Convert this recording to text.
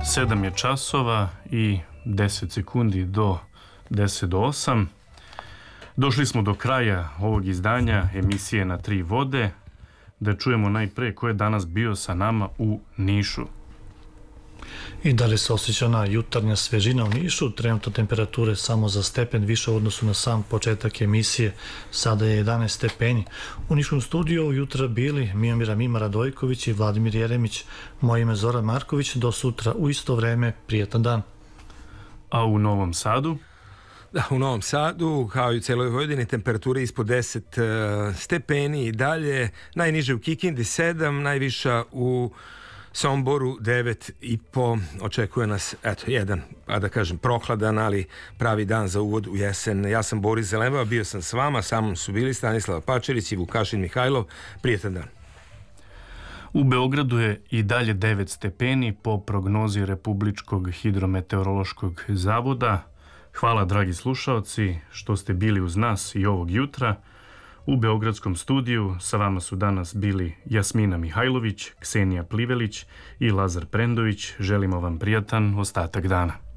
7 je časova i 10 sekundi do 10 do 8. Došli smo do kraja ovog izdanja emisije Na tri vode, da čujemo najpre ko je danas bio sa nama u Nišu. I da li se osjeća jutarnja svežina u Nišu? Trenutno temperature samo za stepen više u odnosu na sam početak emisije. Sada je 11 stepeni. U Niškom studiju jutra bili Miomira Mima Radojković i Vladimir Jeremić. Moje ime Zoran Marković. Do sutra u isto vreme. Prijetan dan. A u Novom Sadu? Da, u Novom Sadu, kao i u celoj Vojvodini, temperature ispod 10 stepeni i dalje. Najniže u Kikindi 7, najviša u Somboru 9,5. Očekuje nas, jedan, da kažem, prohladan, ali pravi dan za uvod u jesen. Ja sam Boris Zelenva, bio sam s vama, sa mnom su bili Stanislava Pačerić i Vukašin Mihajlov. Prijetan dan. U Beogradu je i dalje 9 stepeni po prognozi Republičkog hidrometeorološkog zavoda. Hvala, dragi slušaoci, što ste bili uz nas i ovog jutra. U Beogradskom studiju sa vama su danas bili Jasmina Mihajlović, Ksenija Plivelić i Lazar Prendović. Želimo vam prijatan ostatak dana.